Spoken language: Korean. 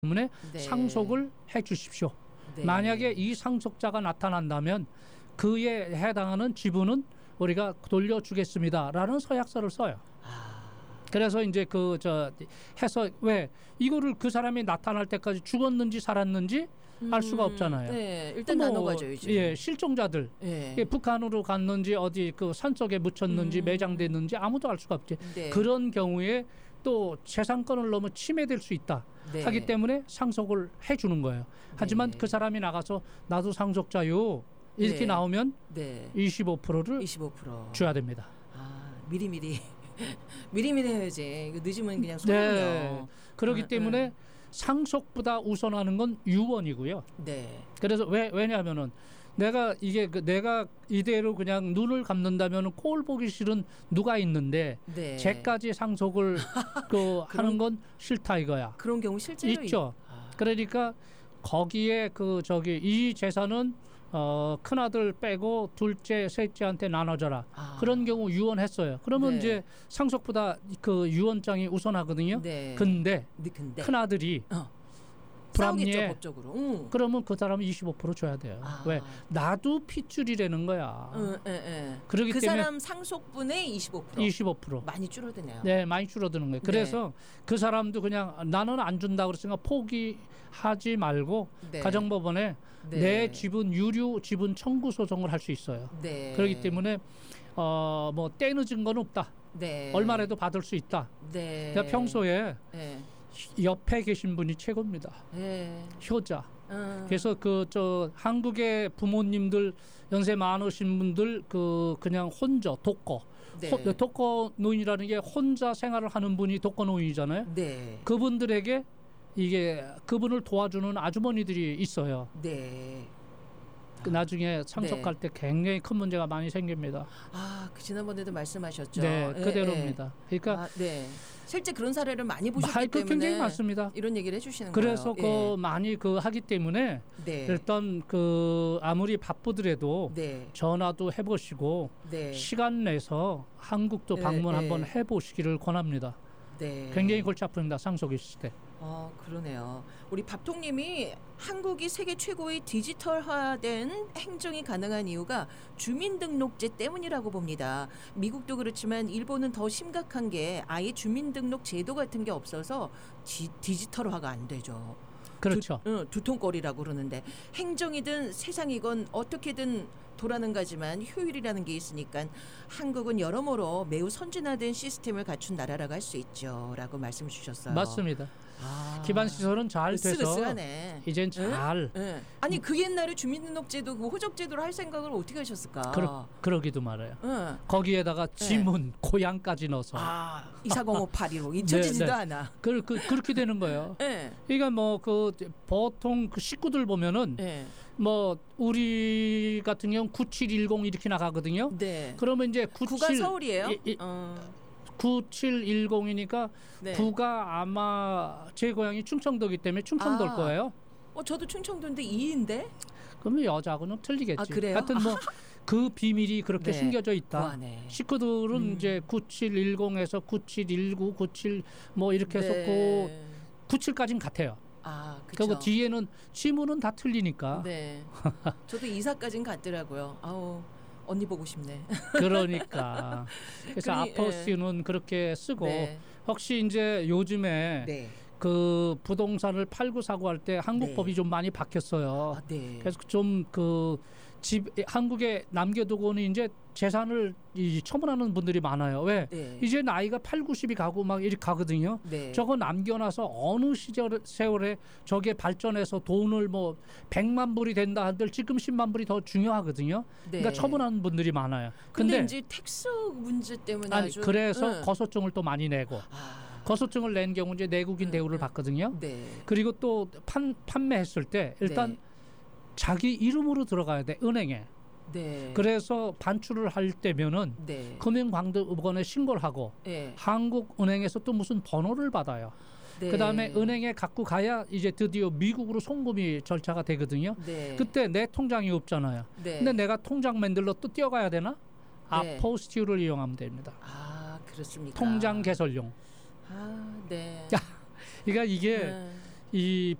때문에 네. 상속을 해 주십시오. 네. 만약에 이 상속자가 나타난다면 그에 해당하는 지분은 우리가 돌려주겠습니다라는 서약서를 써요. 그래서 이제 해서 왜 이거를 그 사람이 나타날 때까지 죽었는지 살았는지 알 수가 없잖아요. 네, 일단 나눠가줘야지. 예, 실종자들 예, 북한으로 갔는지 어디 그 산속에 묻혔는지 매장됐는지 아무도 알 수가 없지. 네. 그런 경우에 또 재산권을 너무 침해될 수 있다 네. 하기 때문에 상속을 해주는 거예요. 하지만 그 사람이 나가서 나도 상속자요 이렇게 네. 나오면 네. 25%를 25% 줘야 됩니다. 아, 미리미리 해야지. 이거 늦으면 그냥 손해요. 네. 그렇기 때문에 상속보다 우선하는 건 유언이고요. 네. 그래서 왜냐하면은 내가 이대로 그냥 눈을 감는다면 꼴 보기 싫은 누가 있는데 네. 쟤까지 상속을 하는 건 싫다 이거야. 그런 경우 실제로 있죠. 그러니까 거기에 이 재산은 큰아들 빼고 둘째, 셋째한테 나눠줘라. 그런 경우 유언했어요. 그러면 네. 이제 상속보다 그 유언장이 우선하거든요. 네. 근데 큰아들이 싸우겠죠, 법적으로. 그러면 그 사람은 25% 줘야 돼요. 왜? 나도 핏줄이라는 거야. 그렇기 그 때문에 사람 상속분의 25%. 25%. 많이 줄어드네요. 네, 많이 줄어드는 거예요. 그래서 그 사람도 그냥 나는 안 준다 그랬으니까 포기하지 말고 가정법원에 내 지분 유류 지분 청구 소송을 할 수 있어요. 그렇기 때문에 뭐 떼늦은 건 없다. 얼마라도 받을 수 있다. 그러니까 평소에 옆에 계신 분이 최고입니다. 효자. 그래서 한국의 부모님들 연세 많으신 분들 그냥 혼자 독거. 독거 노인이라는 게 혼자 생활을 하는 분이 독거 노인이잖아요. 그분들에게 그분을 도와주는 아주머니들이 있어요. 나중에 상속할 때 굉장히 큰 문제가 많이 생깁니다. 지난번에도 말씀하셨죠. 네, 그대로입니다. 그러니까 실제 그런 사례를 많이 보셨기 때문에 굉장히 많습니다. 이런 얘기를 해주시는 그래서 거예요. 많이 하기 때문에 일단 아무리 바쁘더라도 전화도 해보시고 시간 내서 한국도 방문 한번 해보시기를 권합니다. 굉장히 골치 아픕니다. 상속이 있을 때. 그러네요. 우리 밥통님이 한국이 세계 최고의 디지털화된 행정이 가능한 이유가 주민등록제 때문이라고 봅니다. 미국도 그렇지만 일본은 더 심각한 게 아예 주민등록 제도 같은 게 없어서 디지털화가 안 되죠. 그렇죠. 두통거리라고 그러는데 행정이든 세상이건 어떻게든 돌아는 가지만 효율이라는 게 있으니까 한국은 여러모로 매우 선진화된 시스템을 갖춘 나라라고 할 수 있죠. 라고 말씀 주셨어요. 맞습니다. 기반 시설은 잘 돼서 으쓱으쓱하네. 이젠 잘. 아니 그 옛날에 주민등록제도 그 호적제도를 할 생각을 어떻게 하셨을까? 그러기도 말아요. 거기에다가 지문, 고향까지 넣어서 240582로 잊혀지지도 않아. 그렇게 되는 거예요. 그러니까 뭐 보통 식구들 보면은 뭐 우리 같은 경우 9710 이렇게 나가거든요. 그러면 이제 구가 서울이에요? 9710이니까 구가 아마 제 고향이 충청도이기 때문에 충청도일 거예요. 저도 충청도인데 2인데? 그러면 여자하고는 틀리겠지. 그래요? 하여튼 뭐 그 비밀이 그렇게 숨겨져 있다. 구하네. 식구들은 이제 9710에서 9719, 97 뭐 이렇게 해서 97까지는 같아요. 그리고 뒤에는 지문은 다 틀리니까. 저도 이사까지는 같더라고요. 언니 보고 싶네. 그러니까. 그래서 아포스는 그렇게 쓰고 혹시 이제 요즘에 그 부동산을 팔고 사고 할 때 한국 법이 좀 많이 바뀌었어요. 그래서 좀 한국에 남겨두고는 이제 재산을 처분하는 분들이 많아요. 왜? 이제 나이가 8, 90이 가고 막 이렇게 가거든요. 저거 남겨놔서 어느 세월에 저게 발전해서 돈을 뭐 100만 불이 된다 한들 지금 10만 불이 더 중요하거든요. 그러니까 처분하는 분들이 많아요. 근데 이제 텍스 문제 때문에 그래서 거소증을 또 많이 내고 거소증을 낸 경우 이제 내국인 대우를 받거든요. 그리고 또 판매했을 때 일단 자기 이름으로 들어가야 돼, 은행에. 그래서 반출을 할 때면은 금융감독원에 신고를 하고 한국은행에서 또 무슨 번호를 받아요. 그다음에 은행에 갖고 가야 이제 드디어 미국으로 송금이 절차가 되거든요. 그때 내 통장이 없잖아요. 근데 내가 통장 만들러 또 뛰어가야 되나? 아포스티를 이용하면 됩니다. 그렇습니까? 통장 개설용. 네. 그러니까 이게 이